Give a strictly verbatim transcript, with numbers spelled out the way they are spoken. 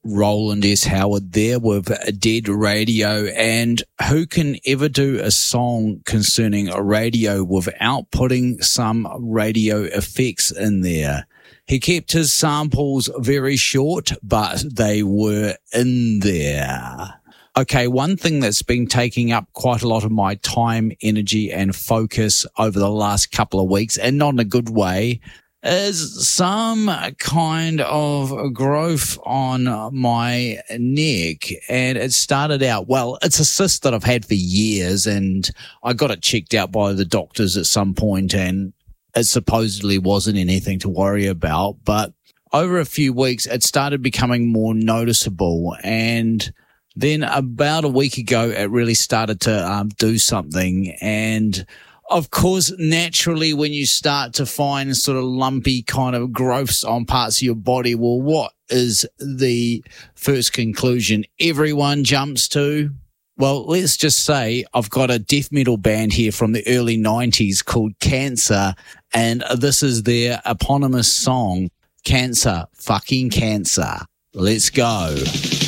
Roland S. Howard there with Dead Radio. And who can ever do a song concerning a radio without putting some radio effects in there? He kept his samples very short, but they were in there. Okay, one thing that's been taking up quite a lot of my time, energy, and focus over the last couple of weeks, and not in a good way, is some kind of growth on my neck. And it started out, well, it's a cyst that I've had for years, and I got it checked out by the doctors at some point, and it supposedly wasn't anything to worry about. But over a few weeks, it started becoming more noticeable. And then about a week ago, it really started to um, do something. And of course, naturally, when you start to find sort of lumpy kind of growths on parts of your body, well, what is the first conclusion everyone jumps to? Well, let's just say I've got a death metal band here from the early nineties called Cancer, and this is their eponymous song, Cancer, Fucking Cancer. Let's go.